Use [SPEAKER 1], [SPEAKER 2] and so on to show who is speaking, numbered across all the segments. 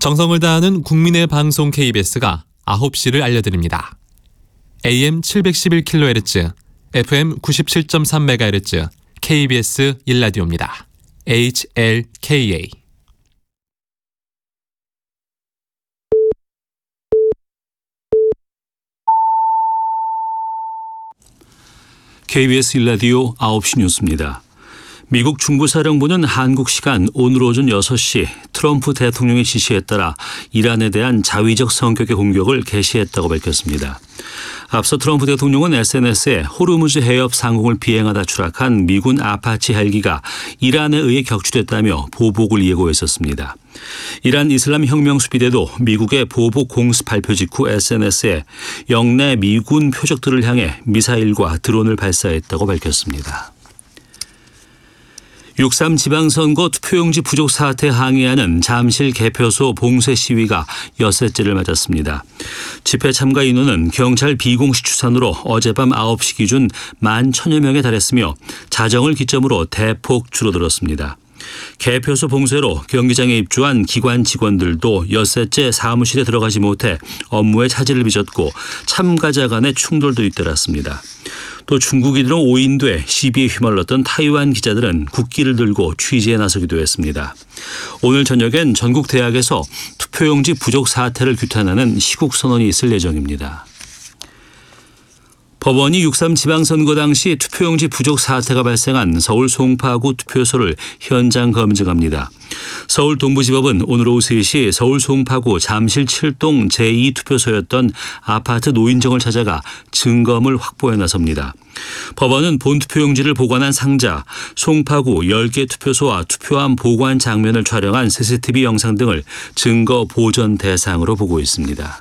[SPEAKER 1] 정성을 다하는 국민의 방송 KBS가 9시를 알려드립니다. AM 711kHz, FM 97.3MHz, KBS 1라디오입니다. HLKA.
[SPEAKER 2] KBS 1라디오 9시 뉴스입니다. 미국 중부사령부는 한국 시간 오늘 오전 6시 트럼프 대통령의 지시에 따라 이란에 대한 자위적 성격의 공격을 개시했다고 밝혔습니다. 앞서 트럼프 대통령은 SNS에 호르무즈 해협 상공을 비행하다 추락한 미군 아파치 헬기가 이란에 의해 격추됐다며 보복을 예고했었습니다. 이란 이슬람 혁명수비대도 미국의 보복 공습 발표 직후 SNS에 영내 미군 표적들을 향해 미사일과 드론을 발사했다고 밝혔습니다. 6.3 지방선거 투표용지 부족 사태 항의하는 잠실 개표소 봉쇄 시위가 엿새째를 맞았습니다. 집회 참가 인원은 경찰 비공식 추산으로 어젯밤 9시 기준 11,000여 명에 달했으며 자정을 기점으로 대폭 줄어들었습니다. 개표소 봉쇄로 경기장에 입주한 기관 직원들도 엿새째 사무실에 들어가지 못해 업무에 차질을 빚었고 참가자 간의 충돌도 잇따랐습니다. 또 중국인으로 오인돼 시비에 휘말렸던 타이완 기자들은 국기를 들고 취재에 나서기도 했습니다. 오늘 저녁엔 전국 대학에서 투표용지 부족 사태를 규탄하는 시국 선언이 있을 예정입니다. 법원이 6.3 지방선거 당시 투표용지 부족 사태가 발생한 서울 송파구 투표소를 현장 검증합니다. 서울 동부지법은 오늘 오후 3시 서울 송파구 잠실 7동 제2투표소였던 아파트 노인정을 찾아가 증거물 확보에 나섭니다. 법원은 본투표용지를 보관한 상자, 송파구 10개 투표소와 투표함 보관 장면을 촬영한 CCTV 영상 등을 증거 보전 대상으로 보고 있습니다.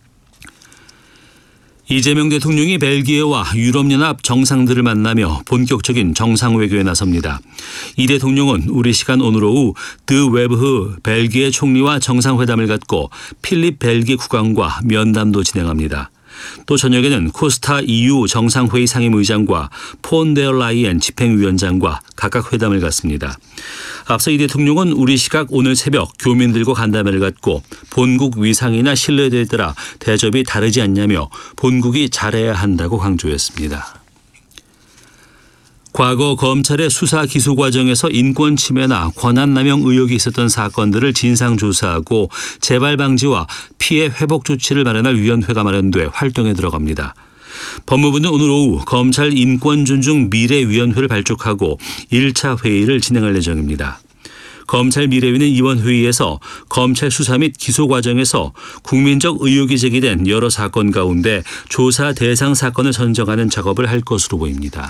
[SPEAKER 2] 이재명 대통령이 벨기에와 유럽연합 정상들을 만나며 본격적인 정상외교에 나섭니다. 이 대통령은 우리 시간 오늘 오후 드 웨브흐 벨기에 총리와 정상회담을 갖고 필립 벨기에 국왕과 면담도 진행합니다. 또 저녁에는 코스타 EU 정상회의 상임의장과 폰 데어 라이엔 집행위원장과 각각 회담을 갖습니다. 앞서 이 대통령은 우리 시각 오늘 새벽 교민들과 간담회를 갖고 본국 위상이나 신뢰도에 따라 대접이 다르지 않냐며 본국이 잘해야 한다고 강조했습니다. 과거 검찰의 수사 기소 과정에서 인권 침해나 권한 남용 의혹이 있었던 사건들을 진상조사하고 재발 방지와 피해 회복 조치를 마련할 위원회가 마련돼 활동에 들어갑니다. 법무부는 오늘 오후 검찰 인권존중 미래위원회를 발족하고 1차 회의를 진행할 예정입니다. 검찰 미래위는 이번 회의에서 검찰 수사 및 기소 과정에서 국민적 의혹이 제기된 여러 사건 가운데 조사 대상 사건을 선정하는 작업을 할 것으로 보입니다.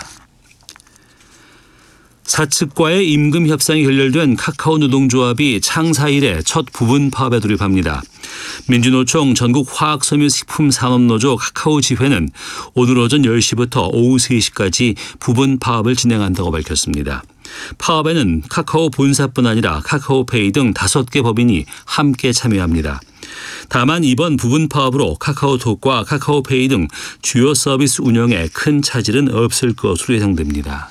[SPEAKER 2] 사측과의 임금 협상이 결렬된 카카오 노동조합이 창사 이래 첫 부분 파업에 돌입합니다. 민주노총 전국화학섬유식품산업노조 카카오 지회는 오늘 오전 10시부터 오후 3시까지 부분 파업을 진행한다고 밝혔습니다. 파업에는 카카오 본사뿐 아니라 카카오페이 등 5개 법인이 함께 참여합니다. 다만 이번 부분 파업으로 카카오톡과 카카오페이 등 주요 서비스 운영에 큰 차질은 없을 것으로 예상됩니다.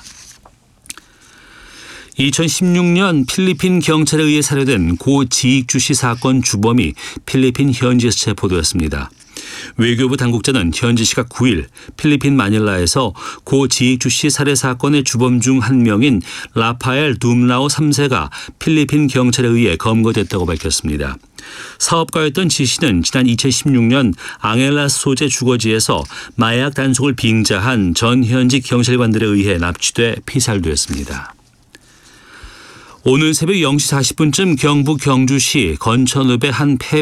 [SPEAKER 2] 2016년 필리핀 경찰에 의해 살해된 고 지익주 씨 사건 주범이 필리핀 현지에서 체포되었습니다. 외교부 당국자는 현지 시각 9일 필리핀 마닐라에서 고 지익주 씨 살해 사건의 주범 중 한 명인 라파엘 둠라오 3세가 필리핀 경찰에 의해 검거됐다고 밝혔습니다. 사업가였던 지 씨는 지난 2016년 앙헬라스 소재 주거지에서 마약 단속을 빙자한 전 현직 경찰관들에 의해 납치돼 피살되었습니다. 오늘 새벽 0시 40분쯤 경북 경주시 건천읍의 한